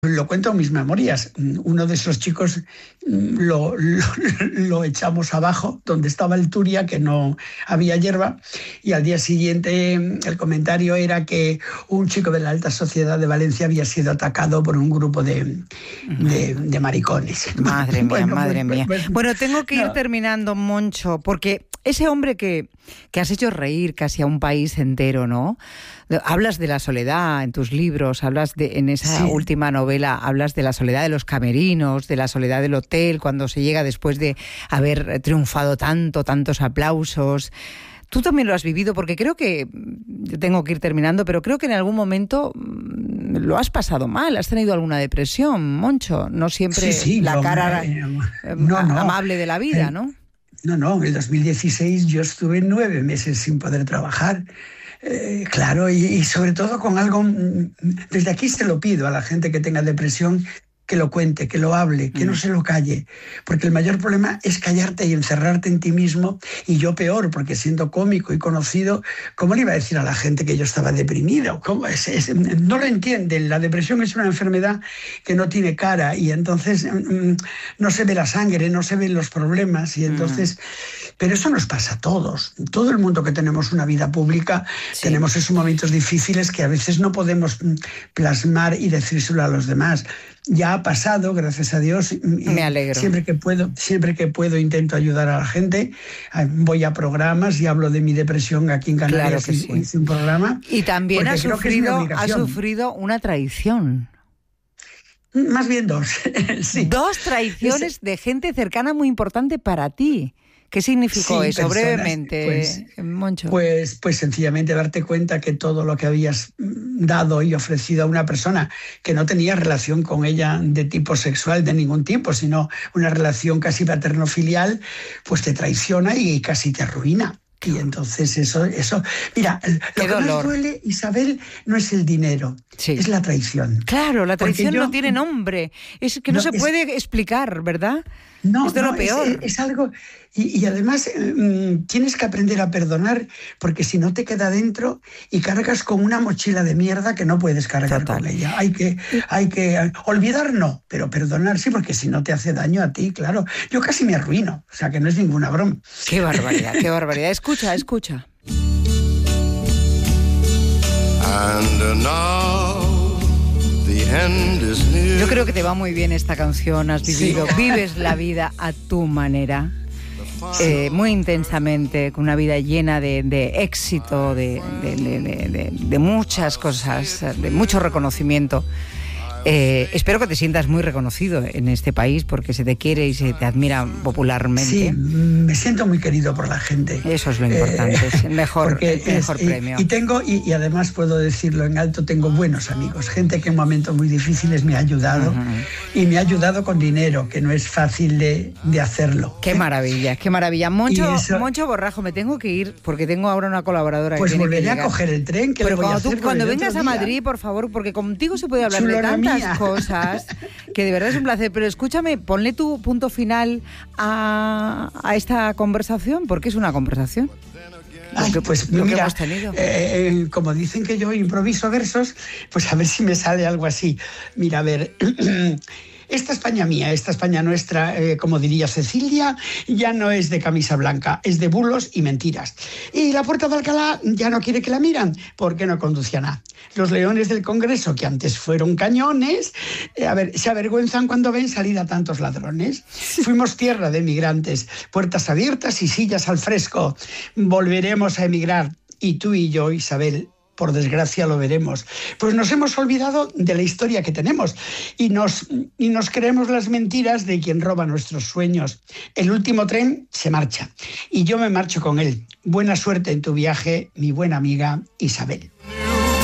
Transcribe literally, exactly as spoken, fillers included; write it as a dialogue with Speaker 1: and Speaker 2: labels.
Speaker 1: Lo cuento en mis memorias. Uno de esos chicos lo, lo, lo echamos abajo, donde estaba el Turia, que no había hierba, y al día siguiente el comentario era que un chico de la alta sociedad de Valencia había sido atacado por un grupo de, de, de maricones.
Speaker 2: Madre mía,
Speaker 1: bueno,
Speaker 2: madre
Speaker 1: pues,
Speaker 2: mía.
Speaker 1: Pues,
Speaker 2: bueno, tengo que ir
Speaker 1: no.
Speaker 2: terminando, Moncho, porque ese hombre que, que has hecho reír casi a un país entero, ¿no? Hablas de la soledad en tus libros, hablas de, en esa
Speaker 1: Sí.
Speaker 2: última novela, hablas de la soledad de los camerinos, de la soledad del hotel, cuando se llega después de haber triunfado tanto, tantos aplausos. Tú también lo has vivido, porque creo que, tengo que ir terminando, pero creo que en algún momento lo has pasado mal, has tenido alguna depresión, Moncho, no siempre
Speaker 1: Sí, sí,
Speaker 2: la
Speaker 1: no,
Speaker 2: cara
Speaker 1: eh, no, no.
Speaker 2: amable de la vida,
Speaker 1: Eh,
Speaker 2: ¿no?
Speaker 1: No, no, en el dos mil dieciséis yo estuve nueve meses sin poder trabajar. Eh, claro, y, y sobre todo con algo, desde aquí se lo pido a la gente que tenga depresión, que lo cuente, que lo hable, que no se lo calle, porque el mayor problema es callarte y encerrarte en ti mismo, y yo peor, porque siendo cómico y conocido, ¿cómo le iba a decir a la gente que yo estaba deprimido? ¿Cómo es? Es, no lo entienden, la depresión es una enfermedad que no tiene cara, y entonces mm, no se ve la sangre, no se ven los problemas, y entonces... Mm. Pero eso nos pasa a todos, todo el mundo que tenemos una vida pública, sí. Tenemos esos momentos difíciles que a veces no podemos plasmar y decírselo a los demás. Ya ha pasado, gracias a Dios.
Speaker 2: Me alegro.
Speaker 1: Siempre que puedo, siempre que puedo intento ayudar a la gente. Voy a programas y hablo de mi depresión aquí en Canarias.
Speaker 2: Claro que sí.
Speaker 1: Hice un programa.
Speaker 2: Y también ha sufrido, ha sufrido una traición.
Speaker 1: Más bien dos. Sí.
Speaker 2: Dos traiciones de gente cercana muy importante para ti. ¿Qué significó
Speaker 1: sí,
Speaker 2: eso?
Speaker 1: Personas,
Speaker 2: brevemente,
Speaker 1: pues,
Speaker 2: Moncho.
Speaker 1: Pues, pues sencillamente darte cuenta que todo lo que habías dado y ofrecido a una persona que no tenía relación con ella de tipo sexual de ningún tipo, sino una relación casi paterno-filial, pues te traiciona y casi te arruina. Y entonces eso, eso, mira, lo
Speaker 2: Qué
Speaker 1: que
Speaker 2: dolor.
Speaker 1: más duele, Isabel, no es el dinero,
Speaker 2: sí.
Speaker 1: es la traición.
Speaker 2: Claro, la traición yo, no tiene nombre, es que no, no se
Speaker 1: es,
Speaker 2: puede explicar, ¿verdad?
Speaker 1: No,
Speaker 2: es de
Speaker 1: no,
Speaker 2: lo peor.
Speaker 1: Es, es algo, y, y además eh, tienes que aprender a perdonar, porque si no te queda dentro y cargas con una mochila de mierda que no puedes cargar Total. Con ella. Hay que, hay que olvidar, no, pero perdonar sí, porque si no te hace daño a ti, claro. Yo casi me arruino, o sea que no es ninguna broma.
Speaker 2: Qué barbaridad, qué barbaridad. Escucha, escucha.
Speaker 3: And now the end is near.
Speaker 2: Yo creo que te va muy bien esta canción, has vivido, sí. Vives la vida a tu manera, eh, muy intensamente, con una vida llena de, de éxito, de, de, de, de, de muchas cosas, de mucho reconocimiento. Eh, espero que te sientas muy reconocido en este país porque se te quiere y se te admira popularmente.
Speaker 1: Sí, me siento muy querido por la gente.
Speaker 2: Eso es lo importante, eh, es el mejor, el mejor
Speaker 1: es,
Speaker 2: premio.
Speaker 1: Y, y, tengo, y, y además puedo decirlo en alto, tengo buenos amigos, gente que en momentos muy difíciles me ha ayudado uh-huh. y me ha ayudado con dinero, que no es fácil de, de hacerlo.
Speaker 2: Qué
Speaker 1: ¿eh?
Speaker 2: maravilla, qué maravilla. Moncho,
Speaker 1: eso,
Speaker 2: Moncho Borrajo, me tengo que ir porque tengo ahora una colaboradora
Speaker 1: pues
Speaker 2: que tiene
Speaker 1: volveré
Speaker 2: que
Speaker 1: a coger el tren, que
Speaker 2: Pero
Speaker 1: le voy
Speaker 2: cuando,
Speaker 1: a hacer
Speaker 2: tú, cuando vengas a
Speaker 1: día.
Speaker 2: Madrid, por favor, porque contigo se puede hablar
Speaker 1: Chulona
Speaker 2: de tantas
Speaker 1: mía.
Speaker 2: cosas, que de verdad es un placer. Pero escúchame, ponle tu punto final a, a esta conversación, porque es una conversación.
Speaker 1: Ay,
Speaker 2: que,
Speaker 1: pues
Speaker 2: lo
Speaker 1: mira,
Speaker 2: que hemos tenido.
Speaker 1: Eh, como dicen que yo improviso versos, pues a ver si me sale algo así. Mira, a ver... Esta España mía, esta España nuestra, eh, como diría Cecilia, ya no es de camisa blanca, es de bulos y mentiras. Y la Puerta de Alcalá ya no quiere que la miran, porque no conduce a nada. Los leones del Congreso, que antes fueron cañones, eh, a ver, se avergüenzan cuando ven salir a tantos ladrones. Fuimos tierra de emigrantes, puertas abiertas y sillas al fresco. Volveremos a emigrar, y tú y yo, Isabel, por desgracia lo veremos. Pues nos hemos olvidado de la historia que tenemos y nos, y nos creemos las mentiras de quien roba nuestros sueños. El último tren se marcha y yo me marcho con él. Buena suerte en tu viaje, mi buena amiga Isabel.